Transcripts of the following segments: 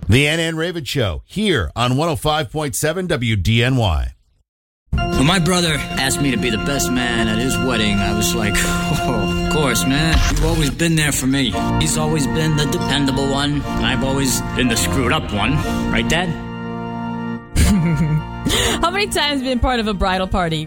The Ann and Raven Show here on 105.7 WDNY. When my brother asked me to be the best man at his wedding, I was like, oh, of course, man. You've always been there for me. He's always been the dependable one, and I've always been the screwed up one. Right, Dad? How many times have you been part of a bridal party?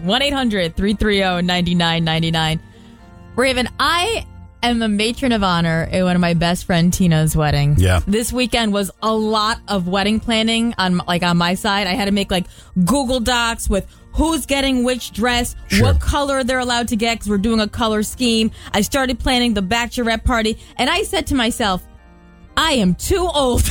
1-800-330-9999. Raven, I am a matron of honor at one of my best friend Tina's wedding. Yeah. This weekend was a lot of wedding planning on my side. I had to make Google Docs with who's getting which dress, what color they're allowed to get because we're doing a color scheme. I started planning the bachelorette party, and I said to myself, I am too old.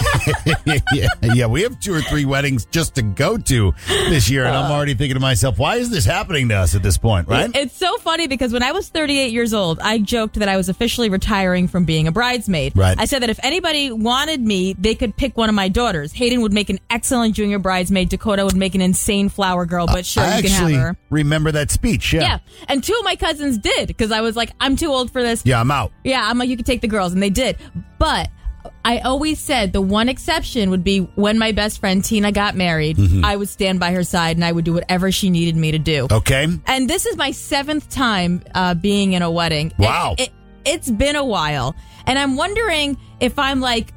Yeah, we have 2 or 3 weddings just to go to this year, and I'm already thinking to myself, why is this happening to us at this point, right? It's so funny because when I was 38 years old, I joked that I was officially retiring from being a bridesmaid. Right. I said that if anybody wanted me, they could pick one of my daughters. Hayden would make an excellent junior bridesmaid. Dakota would make an insane flower girl, but sure, I you can have her. actually remember that speech, Yeah, and 2 of my cousins did because I was like, I'm too old for this. Yeah, I'm out. Yeah, I'm like, you can take the girls, and they did. But I always said the one exception would be when my best friend Tina got married, I would stand by her side and I would do whatever she needed me to do. Okay. And this is my 7th time being in a wedding. Wow. It's been a while. And I'm wondering if I'm I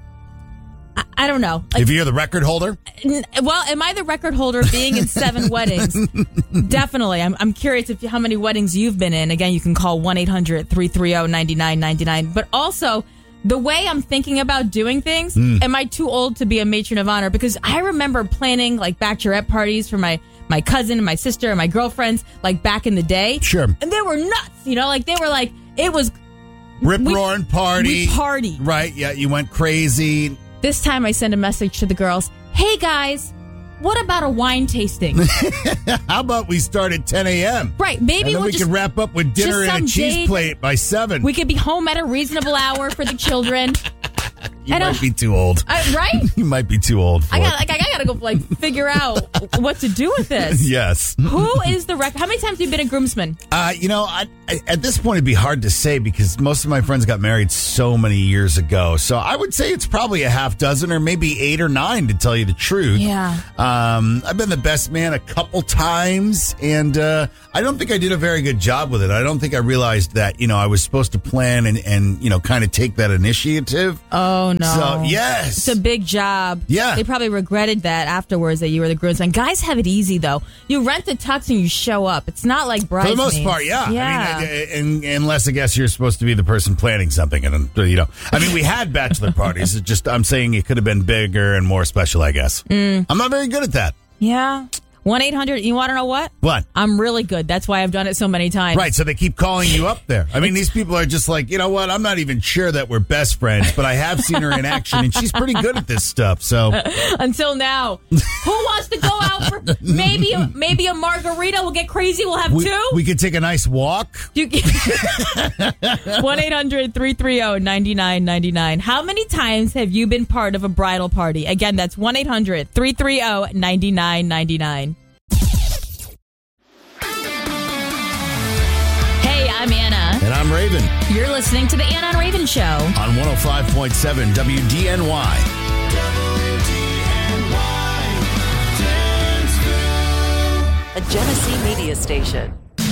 don't know. If you're the record holder? Well, am I the record holder being in 7 weddings? Definitely. I'm curious how many weddings you've been in. Again, you can call 1-800-330-9999. But also, the way I'm thinking about doing things, am I too old to be a matron of honor? Because I remember planning bachelorette parties for my cousin and my sister and my girlfriends back in the day. Sure. And they were nuts, they were it was Rip-roaring party. We partied. Right, yeah, you went crazy. This time I sent a message to the girls. Hey guys, what about a wine tasting? How about we start at 10 a.m.? Right, maybe and then we can wrap up with dinner and a cheese plate by 7. We could be home at a reasonable hour for the children. You might be too old. Right? You might be too old for I gotta go figure out what to do with this. Yes. Who is the record? How many times have you been a groomsman? At this point, it'd be hard to say because most of my friends got married so many years ago. So I would say it's probably a half dozen or maybe 8 or 9 to tell you the truth. Yeah. I've been the best man a couple times, and I don't think I did a very good job with it. I don't think I realized that, I was supposed to plan and kind of take that initiative. Oh, no. So, yes. It's a big job. Yeah. They probably regretted that afterwards that you were the groomsman. Guys have it easy, though. You rent the tux and you show up. It's not like bridesmaids. For the most part, yeah. Yeah. Unless I guess you're supposed to be the person planning something. And, we had bachelor parties. It's just, I'm saying it could have been bigger and more special, I guess. I'm not very good at that. Yeah. 1-800, you want to know what? What? I'm really good. That's why I've done it so many times. Right, so they keep calling you up there. I mean, these people are just like, you know what? I'm not even sure that we're best friends, but I have seen her in action, and she's pretty good at this stuff, so. Until now. Who wants to go out for maybe a margarita? We'll get crazy. We'll have 2. We could take a nice walk. 1-800-330-9999. How many times have you been part of a bridal party? Again, that's 1-800-330-9999. Hey, I'm Anna. And I'm Raven. You're listening to the Anna and Raven Show. On 105.7 WDNY. A Genesee media station.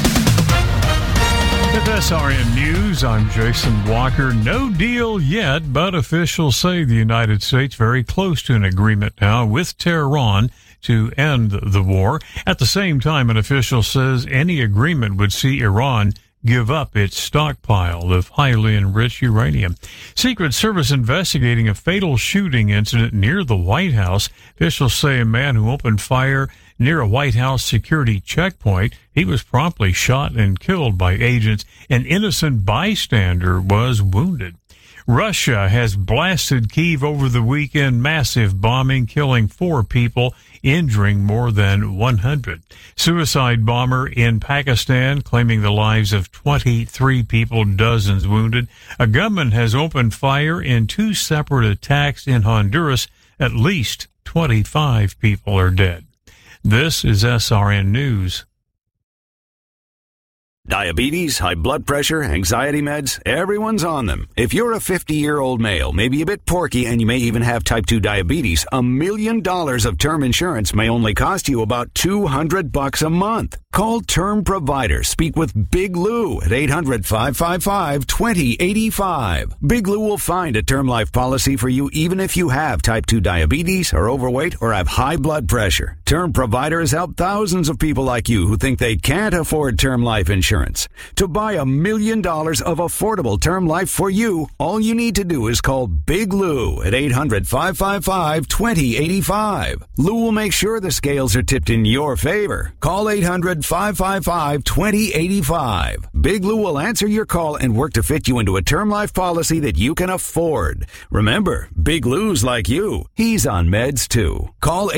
With SRN News, I'm Jason Walker. No deal yet, but officials say the United States very close to an agreement now with Tehran to end the war. At the same time, an official says any agreement would see Iran give up its stockpile of highly enriched uranium. Secret Service investigating a fatal shooting incident near the White House. Officials say a man who opened fire near a White House security checkpoint, he was promptly shot and killed by agents. An innocent bystander was wounded. Russia has blasted Kyiv over the weekend, massive bombing, killing 4 people, injuring more than 100. Suicide bomber in Pakistan claiming the lives of 23 people, dozens wounded. A gunman has opened fire in 2 separate attacks in Honduras. At least 25 people are dead. This is SRN News. Diabetes, high blood pressure, anxiety meds, everyone's on them. If you're a 50-year-old male, maybe a bit porky, and you may even have type 2 diabetes, $1 million of term insurance may only cost you about $200 a month. Call Term Provider. Speak with Big Lou at 800-555-2085. Big Lou will find a term life policy for you even if you have type 2 diabetes, are overweight, or have high blood pressure. Term Provider has helped thousands of people like you who think they can't afford term life insurance. To buy $1 million of affordable term life for you, all you need to do is call Big Lou at 800-555-2085. Lou will make sure the scales are tipped in your favor. Call 800-555-2085. Big Lou will answer your call and work to fit you into a term life policy that you can afford. Remember, Big Lou's like you. He's on meds too. Call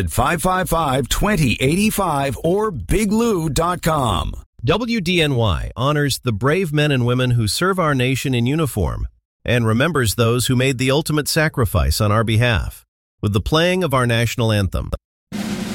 800-555-2085 or biglou.com. WDNY honors the brave men and women who serve our nation in uniform and remembers those who made the ultimate sacrifice on our behalf with the playing of our national anthem.